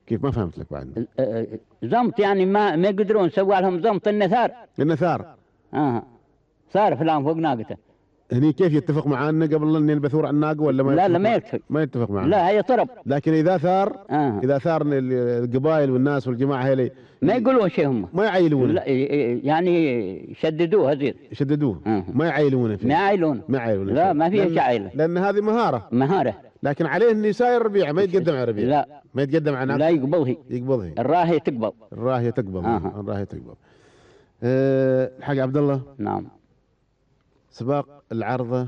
كيف؟ ما فهمت لك بعد. زمط يعني ما يقدرون سوى لهم زمط النثار. النثار. ثار فلان فوق ناقته. هني كيف يتفق معانا قبل ان البثور على الناقه ولا ما لا يتفق؟ لا ما يتفق. ما يتفق معانا. لا هي طرب. لكن اذا ثار اذا ثار القبائل والناس والجماعه هذي ما يقولون شيء هم. ما يعيلونه. لا يعني يشددوه زين. يشددوه. ما يعيلونه فيه. ما يعيلونه. ما يعيلونه. لا ما فيها عيله. لان هذه مهاره. مهاره. لكن عليه انه يساير ربيع ما يتقدم على ربيع. لا ما يتقدم على ناقه. لا يقبضه. يقبضه. الراهيه تقبض. الراهيه تقبض. الراهيه تقبض. الحاج عبد الله. نعم. سباق العرضه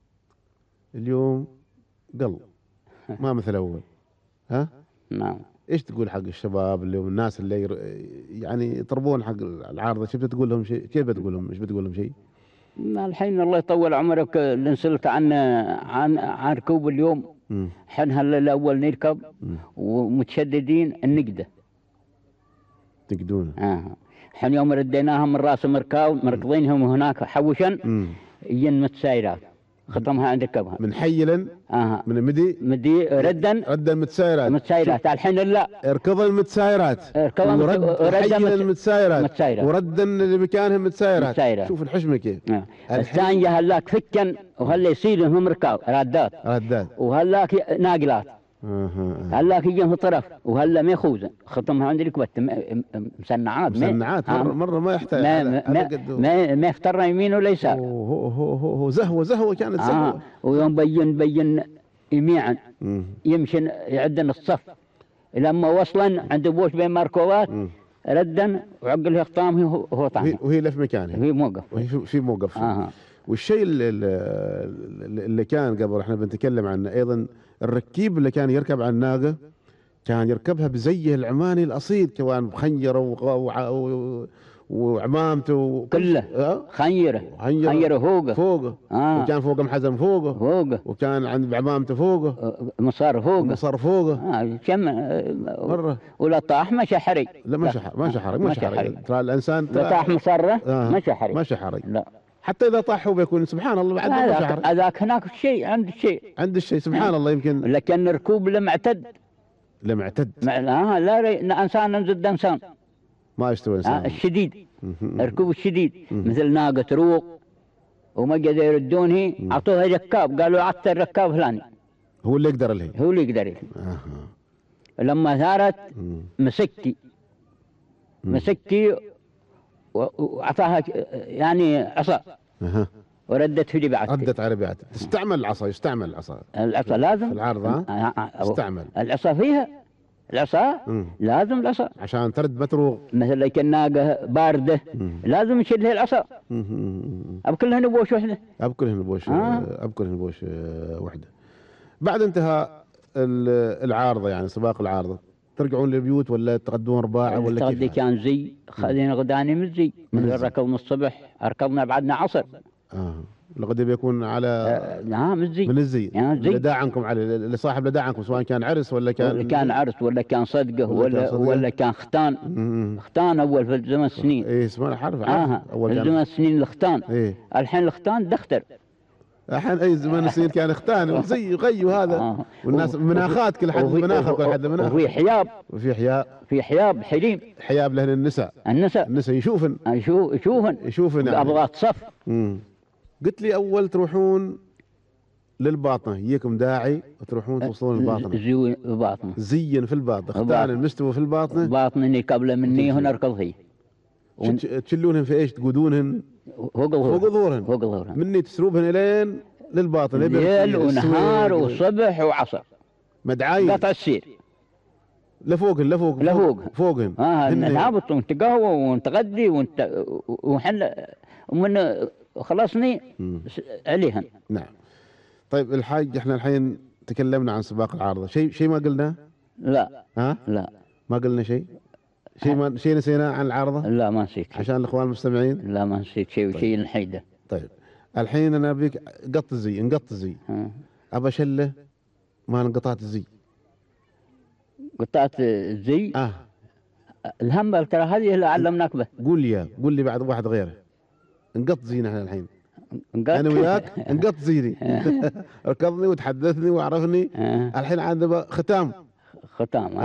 اليوم قل ما مثل اول. ها؟ نعم. ايش تقول حق الشباب اليوم، الناس اللي يعني يطربون حق العارضه، شو بتقول لهم شيء؟ كيف بتقول لهم؟ ايش بتقول لهم شيء؟ الحين الله يطول عمرك اللي انسلت عن ركوب اليوم. حين هلا الاول نركب ومتشددين النقده. تقدون. حين يوم رديناها من راس مركضينهم هناك حوشا ين متسايرات ختمها عند ركبها من حيلا. من مدي ردا متسايرات الحين لا اركض المتسايرات ورد المتسايرات وردا اللي مكانهم متسايرات. شوف الحشمه كيف. الثانيه هلاك فكا وهلا يصير لهم ركاب رادات وهلاك ناقلات. هلاك يجي في طرف وهلا ما يخوزن ختمها عند ركبته مسنعات مره ما يحتاج ما يفتر يمين ولا يسار. هو زهوه كانت زهوه. ويوم بين يميعا يمشي يعدن الصف لما وصلا عند بوش بين مركوبات ردا وعقله يخطام هو طعمه وهي لف مكانها. وهي موقف. في موقف. والشيء اللي كان قبل احنا بنتكلم عنه ايضا، الركيب اللي كان يركب على الناقه كان يركبها بزيه العماني الاصيل، كان بخنجره وعمامته كله خنجره فوقه وكان فوقه محزم فوقه وكان عند عمامته فوقه مصار فوقه كم مره. ولا طاح ما شحري. لا ما شحري ترى الانسان لا طاح مصره ما شحري لا حتى اذا طاح هو بيكون سبحان الله بعد ما شحر. هذاك هناك عند الشيء سبحان الله. يمكن لكن ركوب لم اعتد لا انسان ضد انسان ما يستوي انسان. الشديد ركوب الشديد مثل ناقه تروق وما قدروا يردونه اعطوها ركاب قالوا عطى الركاب فلاني هو اللي يقدر له. لما ثارت مسكتي وعطاها يعني عصا وردت في ربعته. ردت على ربعته. يستعمل العصا لازم في العارضه. استعمل العصا فيها لازم العصا عشان ترد متروغ. مثل لك الناقه بارده لازم يشيلها العصا. كلهن بوش وحده. كلهن بوش وحده. بعد انتهاء العارضه يعني سباق العارضه ترجعون للبيوت ولا تغدون رباعه ولا كيف؟ كان زي خذينا غداني من الزي من ركضنا الصبح ركضنا بعدنا عصر. الغد بيكون على من الزي لداع عنكم على اللي صاحب لداع عنكم سواء كان عرس ولا كان عرس ولا كان صدقه ولا كان ختان اول في زمن السنين. اسمه عارف اول في زمن السنين الختان. الحين الختان دختر. الحين اي زمان السنين كان ختان وزي وغي وهذا والناس مناخات كل حد مناخه وكل حد مناخه. وفي حياب حياب لهن النساء يشوفن ابغى صف. قلت لي اول تروحون للباطنه يجيكم داعي وتروحون توصلون الباطنه. زين في الباطنه ختان المستوى في الباطنه اللي قبل مني هنا اركض هي تشلونهن في ايش؟ تقودونهن فوق ظهورهن مني تسروبهن الين للباطنه ليل ونهار وصبح وعصر مدعاي قطع السير فوقهن. نهبط ونتقهوى ونتغدي وحن ومن خلصني عليهن. نعم. طيب الحاج احنا الحين تكلمنا عن سباق العارضه، شيء ما قلنا؟ لا لا ما قلنا شيء نسيناه عن العارضه؟ لا ما نسيت عشان الاخوان المستمعين. لا ما نسيت شيء. شيء الحيده. طيب الحين انا ابيك نقط الزي ابى شله ما انقطعت الزي. قطعت الزي الهم ترى هذه اللي علمناك به. قول لي بعد واحد غيره نقط زينا احنا الحين انا وياك نقط زيني ركضني وتحدثني وعرفني. الحين عندنا ختام